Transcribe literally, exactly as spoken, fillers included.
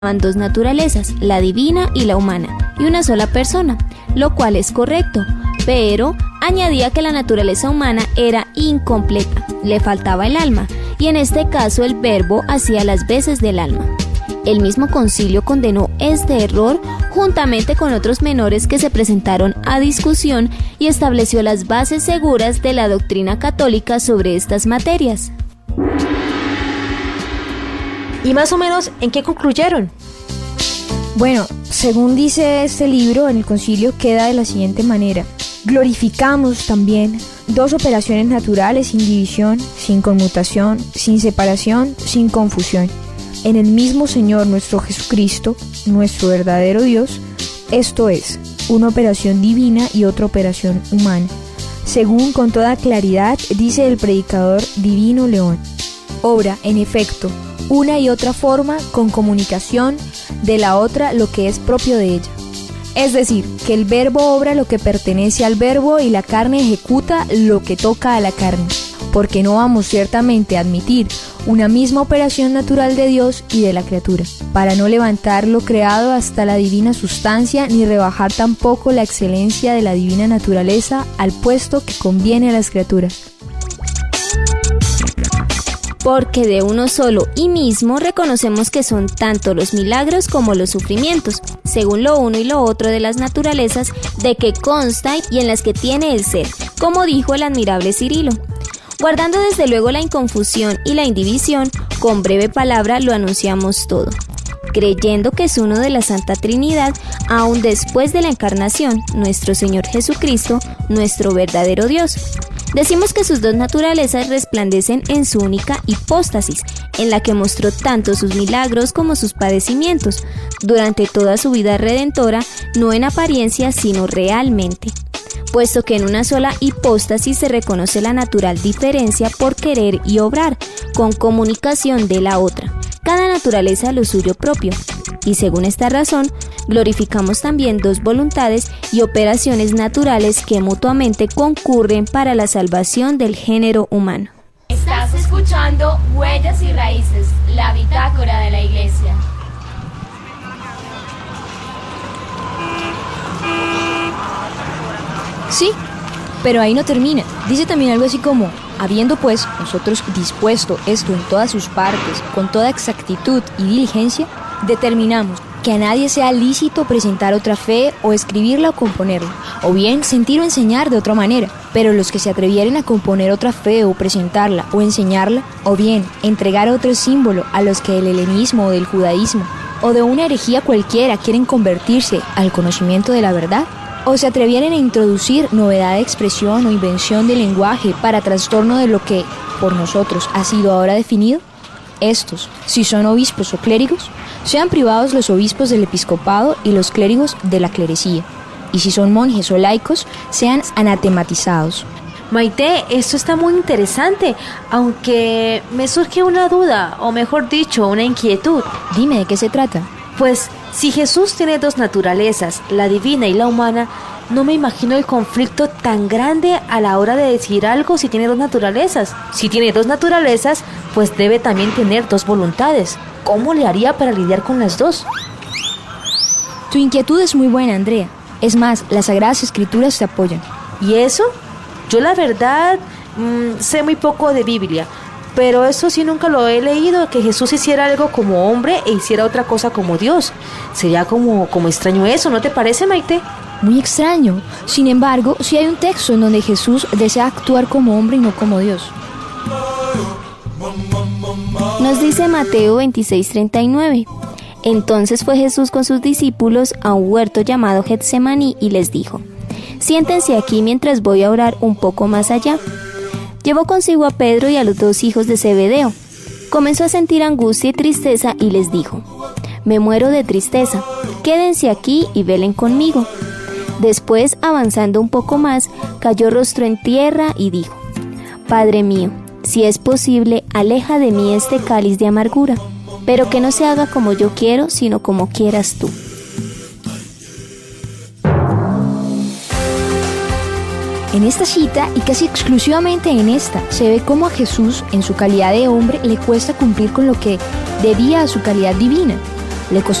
dos naturalezas, la divina y la humana, y una sola persona, lo cual es correcto, pero añadía que la naturaleza humana era incompleta, le faltaba el alma, y en este caso el verbo hacía las veces del alma. El mismo concilio condenó este error juntamente con otros menores que se presentaron a discusión y estableció las bases seguras de la doctrina católica sobre estas materias. ¿Y más o menos en qué concluyeron? Bueno, según dice este libro, en el concilio queda de la siguiente manera. Glorificamos también dos operaciones naturales sin división, sin conmutación, sin separación, sin confusión. En el mismo Señor nuestro Jesucristo, nuestro verdadero Dios, esto es, una operación divina y otra operación humana. Según con toda claridad dice el predicador Divino León. Obra, en efecto, una y otra forma con comunicación de la otra lo que es propio de ella. Es decir, que el verbo obra lo que pertenece al verbo y la carne ejecuta lo que toca a la carne, porque no vamos ciertamente a admitir una misma operación natural de Dios y de la criatura, para no levantar lo creado hasta la divina sustancia, ni rebajar tampoco la excelencia de la divina naturaleza al puesto que conviene a las criaturas. Porque de uno solo y mismo reconocemos que son tanto los milagros como los sufrimientos, según lo uno y lo otro de las naturalezas de que consta y en las que tiene el ser, como dijo el admirable Cirilo. Guardando desde luego la inconfusión y la indivisión, con breve palabra lo anunciamos todo, creyendo que es uno de la Santa Trinidad, aun después de la encarnación, nuestro Señor Jesucristo, nuestro verdadero Dios. Decimos que sus dos naturalezas resplandecen en su única hipóstasis, en la que mostró tanto sus milagros como sus padecimientos, durante toda su vida redentora, no en apariencia sino realmente. Puesto que en una sola hipóstasis se reconoce la natural diferencia por querer y obrar, con comunicación de la otra, cada naturaleza lo suyo propio, y según esta razón, glorificamos también dos voluntades y operaciones naturales que mutuamente concurren para la salvación del género humano. Estás escuchando Huellas y Raíces, la bitácora de la Iglesia. Sí, pero ahí no termina. Dice también algo así como, habiendo pues nosotros dispuesto esto en todas sus partes, con toda exactitud y diligencia, determinamos que a nadie sea lícito presentar otra fe o escribirla o componerla, o bien sentir o enseñar de otra manera, pero los que se atrevieren a componer otra fe o presentarla o enseñarla, o bien entregar otro símbolo a los que del helenismo o del judaísmo, o de una herejía cualquiera quieren convertirse al conocimiento de la verdad, o se atrevieren a introducir novedad de expresión o invención de lenguaje para trastorno de lo que, por nosotros, ha sido ahora definido, estos, si son obispos o clérigos, sean privados los obispos del episcopado y los clérigos de la clerecía, y si son monjes o laicos, sean anatematizados. Maite, esto está muy interesante, aunque me surge una duda, o mejor dicho, una inquietud. Dime, ¿de qué se trata? Pues, si Jesús tiene dos naturalezas, la divina y la humana, no me imagino el conflicto tan grande a la hora de decir algo si tiene dos naturalezas. Si tiene dos naturalezas, pues debe también tener dos voluntades. ¿Cómo le haría para lidiar con las dos? Tu inquietud es muy buena, Andrea. Es más, las Sagradas Escrituras te apoyan. ¿Y eso? Yo la verdad mmm, sé muy poco de Biblia, pero eso sí nunca lo he leído, que Jesús hiciera algo como hombre e hiciera otra cosa como Dios. Sería como, como extraño eso, ¿no te parece, Maite? Muy extraño. Sin embargo, sí hay un texto en donde Jesús desea actuar como hombre y no como Dios. Nos dice Mateo veintiséis treinta y nueve. Entonces fue Jesús con sus discípulos a un huerto llamado Getsemaní y les dijo: siéntense aquí mientras voy a orar un poco más allá. Llevó consigo a Pedro y a los dos hijos de Zebedeo. Comenzó a sentir angustia y tristeza y les dijo: me muero de tristeza, quédense aquí y velen conmigo. Después, avanzando un poco más, cayó rostro en tierra y dijo: Padre mío, si es posible, aleja de mí este cáliz de amargura, pero que no se haga como yo quiero, sino como quieras tú. En esta cita, y casi exclusivamente en esta, se ve cómo a Jesús, en su calidad de hombre, le cuesta cumplir con lo que debía a su calidad divina. le costó